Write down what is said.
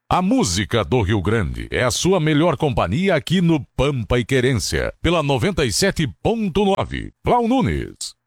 A música do Rio Grande é a sua melhor companhia aqui no Pampa e Querência, pela 97.9. Blau Nunes.